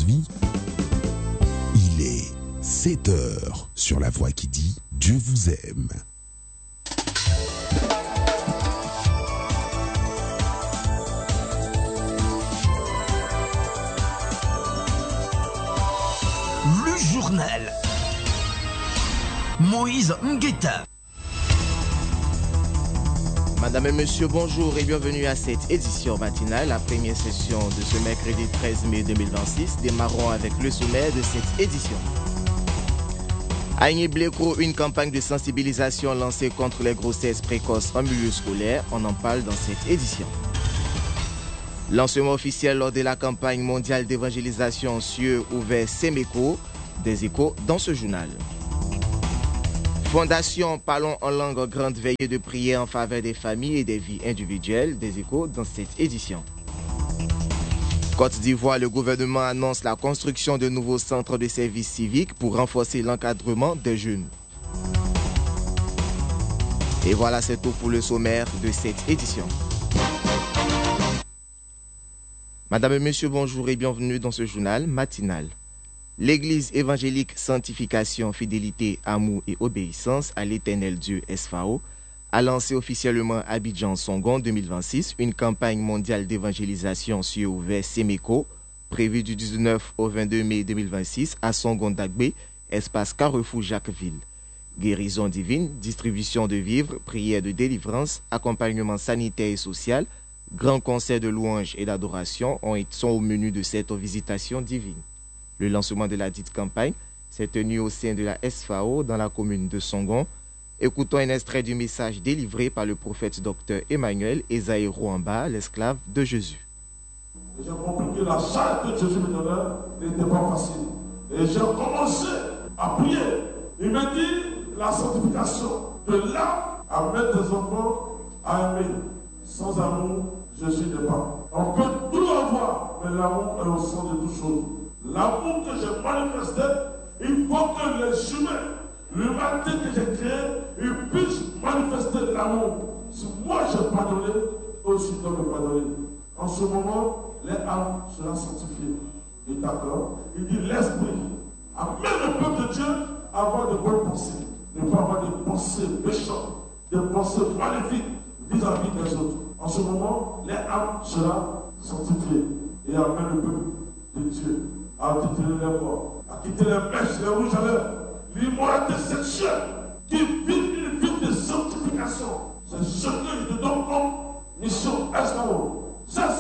aujourd'hui. Il est 7 heures sur la voix qui dit Dieu vous aime. Le journal. Moïse Ngueta. Madame et monsieur, bonjour et bienvenue à cette édition matinale, la première session de ce mercredi 13 mai 2026. Démarrons avec le sommaire de cette édition. À Igny-Bléco, une campagne de sensibilisation lancée contre les grossesses précoces en milieu scolaire. On en parle dans cette édition. Lancement officiel lors de la campagne mondiale d'évangélisation Cieux ouvert Séméco. Des échos dans ce journal. Fondation Parlons en langue, grande veillée de prière en faveur des familles et des vies individuelles. Des échos dans cette édition. Côte d'Ivoire, le gouvernement annonce la construction de nouveaux centres de services civiques pour renforcer l'encadrement des jeunes. Et voilà, c'est tout pour le sommaire de cette édition. Madame et monsieur, bonjour et bienvenue dans ce journal matinal. L'Église évangélique Sanctification, Fidélité, Amour et Obéissance à l'Éternel Dieu SFAO a lancé officiellement à Abidjan-Songon 2026 une campagne mondiale d'évangélisation Cieux ouvert Séméco, prévue du 19 au 22 mai 2026 à Songon-Dagbe, espace Carrefour Jacquesville. Guérison divine, distribution de vivres, prière de délivrance, accompagnement sanitaire et social, grand concert de louanges et d'adoration sont au menu de cette visitation divine. Le lancement de la dite campagne s'est tenu au sein de la SFAO dans la commune de Songon. Écoutons un extrait du message délivré par le prophète Dr Emmanuel Esaïe Rouamba, l'esclave de Jésus. J'ai compris que la charge que Jésus me donnait n'était pas facile. Et j'ai commencé à prier. Il me dit la sanctification, de là à mettre des enfants à aimer. Sans amour, Jésus n'est pas. On peut tout avoir, mais l'amour est au centre de toutes choses. L'amour que j'ai manifesté, il faut que les humains, l'humanité que j'ai créée, ils puissent manifester l'amour. Si moi j'ai pardonné, eux aussi doivent me pardonner. En ce moment, les âmes seront sanctifiées. Et d'accord, il dit l'esprit. Amène le peuple de Dieu à avoir de bonnes pensées. Ne pas avoir de pensées méchantes, de pensées maléfiques vis-à-vis des autres. En ce moment, les âmes seront sanctifiées. Et amène le peuple de Dieu à quitter les voies, à quitter les mèches, les rouges à lèvres, l'immoralité sexuelle, qui vit une vie de sanctification. C'est ce que je te donne comme mission SFAO.